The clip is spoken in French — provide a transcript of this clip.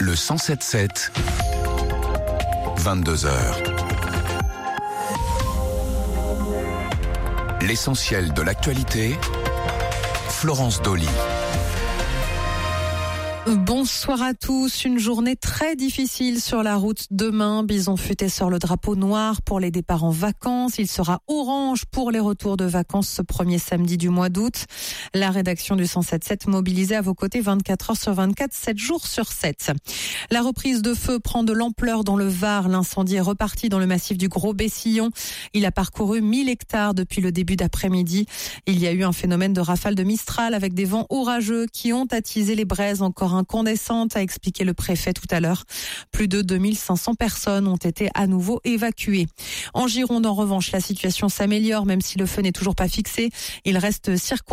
Le 107.7, 22h. L'essentiel de l'actualité, Florence Dolly. Bonsoir à tous. Une journée très difficile sur la route demain. Bison Futé sort le drapeau noir pour les départs en vacances. Il sera orange pour les retours de vacances ce premier samedi du mois d'août. La rédaction du 107.7 mobilisée à vos côtés 24 heures sur 24, 7 jours sur 7. La reprise de feu prend de l'ampleur dans le Var. L'incendie est reparti dans le massif du Gros Bessillon. Il a parcouru 1000 hectares depuis le début d'après-midi. Il y a eu un phénomène de rafale de Mistral avec des vents orageux qui ont attisé les braises encore incandescentes, a expliqué le préfet tout à l'heure. Plus de 2500 personnes ont été à nouveau évacuées. En Gironde, en revanche, la situation s'améliore, même si le feu n'est toujours pas fixé. Il reste circonscrit